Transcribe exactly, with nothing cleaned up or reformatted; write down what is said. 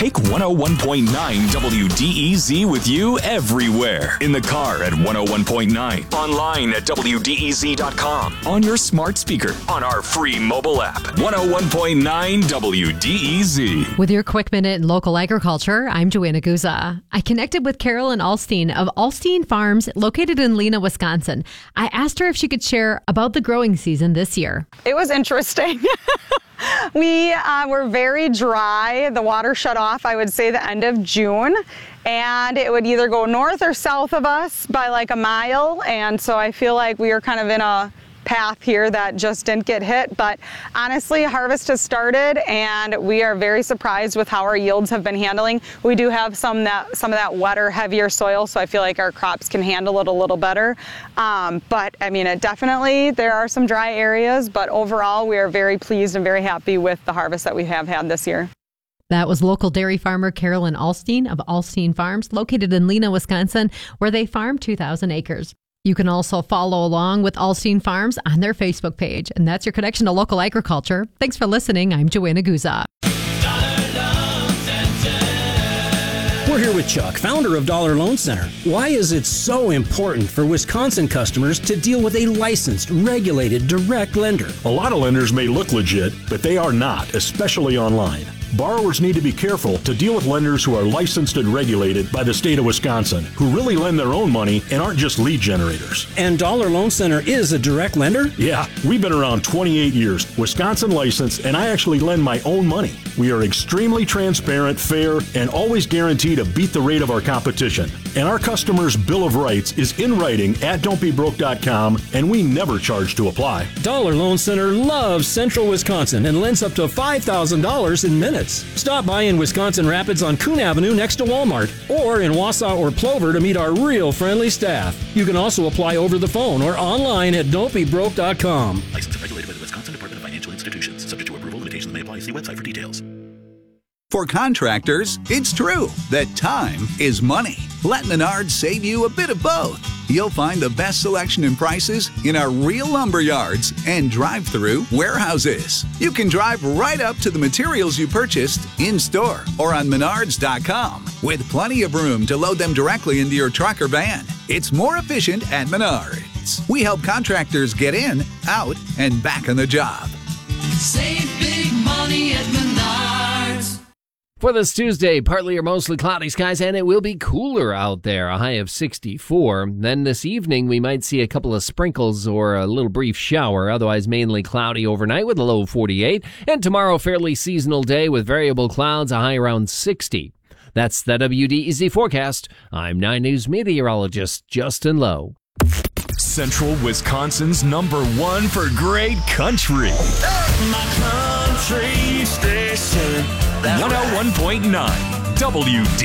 Take one oh one point nine W D E Z with you everywhere. In the car at one oh one point nine. Online at W D E Z dot com. On your smart speaker. On our free mobile app. one oh one point nine W D E Z. With your quick minute in local agriculture, I'm Joanna Guza. I connected with Carolyn Alstein of Alstein Farms, located in Lena, Wisconsin. I asked her if she could share about the growing season this year. It was interesting. we uh, were very dry. The water shut off, I would say, the end of June. And it would either go north or south of us by like a mile. And so I feel like we were kind of in a path here that just didn't get hit. But honestly, harvest has started and we are very surprised with how our yields have been handling. We do have some that some of that wetter, heavier soil, so I feel like our crops can handle it a little better. Um, but I mean, it definitely, there are some dry areas, but overall we are very pleased and very happy with the harvest that we have had this year. That was local dairy farmer Carolyn Alstein of Alstein Farms, located in Lena, Wisconsin, where they farm two thousand acres. You can also follow along with Alstein Farms on their Facebook page. And that's your connection to local agriculture. Thanks for listening. I'm Joanna Guza. We're here with Chuck, founder of Dollar Loan Center. Why is it so important for Wisconsin customers to deal with a licensed, regulated, direct lender? A lot of lenders may look legit, but they are not, especially online. Borrowers need to be careful to deal with lenders who are licensed and regulated by the state of Wisconsin, who really lend their own money and aren't just lead generators. And Dollar Loan Center is a direct lender? Yeah, we've been around twenty-eight years, Wisconsin licensed, and I actually lend my own money. We are extremely transparent, fair, and always guarantee to beat the rate of our competition. And our customers' Bill of Rights is in writing at don't be broke dot com, and we never charge to apply. Dollar Loan Center loves Central Wisconsin and lends up to five thousand dollars in minutes. Stop by in Wisconsin Rapids on Coon Avenue next to Walmart, or in Wausau or Plover to meet our real friendly staff. You can also apply over the phone or online at don't be broke dot com. Licensed and regulated by the Wisconsin Department of Financial Institutions. Subject to approval, limitations may apply. See website for details. For contractors, it's true that time is money. Let Menards save you a bit of both. You'll find the best selection and prices in our real lumber yards and drive-through warehouses. You can drive right up to the materials you purchased in-store or on menards dot com with plenty of room to load them directly into your truck or van. It's more efficient at Menards. We help contractors get in, out, and back on the job. Save big money at Menards. For this Tuesday, partly or mostly cloudy skies, and it will be cooler out there, a high of sixty-four. Then this evening, we might see a couple of sprinkles or a little brief shower, otherwise mainly cloudy overnight with a low of forty-eight. And tomorrow, fairly seasonal day with variable clouds, a high around sixty. That's the W D E Z forecast. I'm nine News meteorologist Justin Lowe. Central Wisconsin's number one for great country. My country station. one oh one point nine W D.